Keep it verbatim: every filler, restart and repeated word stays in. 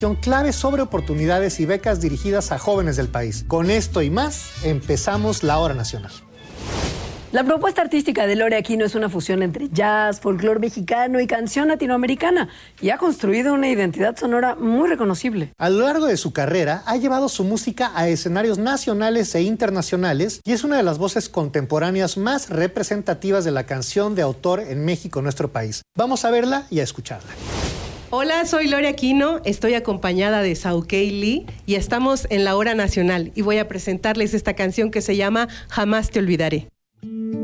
Clave sobre oportunidades y becas dirigidas a jóvenes del país. Con esto y más, empezamos la Hora Nacional. La propuesta artística de Lore Aquino es una fusión entre jazz, folclore mexicano y canción latinoamericana y ha construido una identidad sonora muy reconocible. A lo largo de su carrera ha llevado su música a escenarios nacionales e internacionales y es una de las voces contemporáneas más representativas de la canción de autor en México, nuestro país. Vamos a verla y a escucharla. Hola, soy Lore Aquino, estoy acompañada de Saukei Lee y estamos en la Hora Nacional y voy a presentarles esta canción que se llama Jamás te olvidaré.